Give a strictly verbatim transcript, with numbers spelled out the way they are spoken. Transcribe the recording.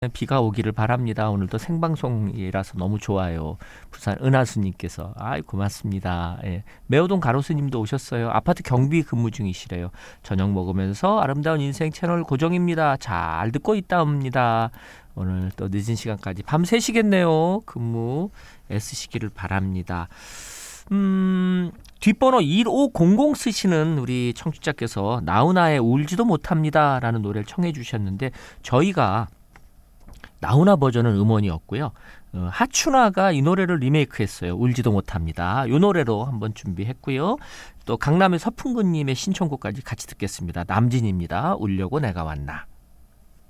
비가 오기를 바랍니다. 오늘도 생방송이라서 너무 좋아요. 부산 은하수님께서 아이 고맙습니다. 예. 매호동 가로수님도 오셨어요. 아파트 경비 근무 중이시래요. 저녁 먹으면서 아름다운 인생 채널 고정입니다. 잘 듣고 있다옵니다. 오늘 또 늦은 시간까지 밤새시겠네요. 근무 애쓰시기를 바랍니다. 음, 뒷번호 일오공공 쓰시는 우리 청취자께서 나훈아의 울지도 못합니다 라는 노래를 청해 주셨는데 저희가 나훈아 버전은 음원이었고요. 어, 하춘아가 이 노래를 리메이크했어요. 울지도 못합니다. 이 노래로 한번 준비했고요. 또 강남의 서풍근님의 신청곡까지 같이 듣겠습니다. 남진입니다. 울려고 내가 왔나.